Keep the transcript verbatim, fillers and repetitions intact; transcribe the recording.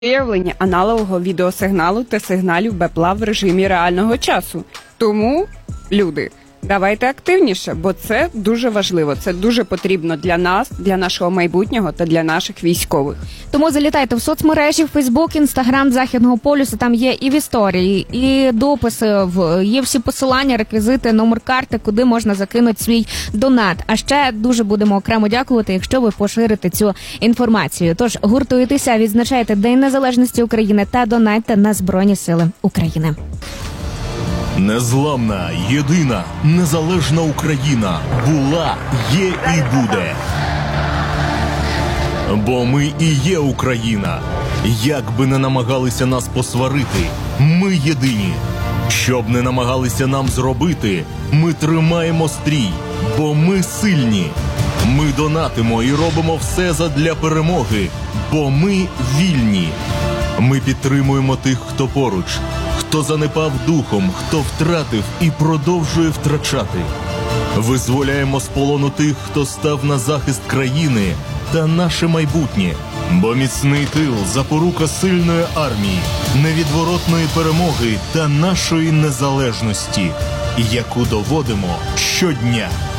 виявлення аналогового відеосигналу та сигналів БЕПЛА в режимі реального часу. Тому, люди, давайте активніше, бо це дуже важливо, це дуже потрібно для нас, для нашого майбутнього та для наших військових. Тому залітайте в соцмережі, в Фейсбук, Інстаграм Західного полюсу, там є і в історії, і дописи, є всі посилання, реквізити, номер карти, куди можна закинути свій донат. А ще дуже будемо окремо дякувати, якщо ви поширите цю інформацію. Тож гуртуйтеся, відзначайте День Незалежності України та донатьте на Збройні Сили України. Незламна, єдина, незалежна Україна була, є і буде. Бо ми і є Україна. Як би не намагалися нас посварити, ми єдині. Щоб не намагалися нам зробити, ми тримаємо стрій, бо ми сильні. Ми донатимо і робимо все задля перемоги, бо ми вільні. Ми підтримуємо тих, хто поруч, хто занепав духом, хто втратив і продовжує втрачати. Визволяємо з полону тих, хто став на захист країни та наше майбутнє. Бо міцний тил – запорука сильної армії, невідворотної перемоги та нашої незалежності, яку доводимо щодня.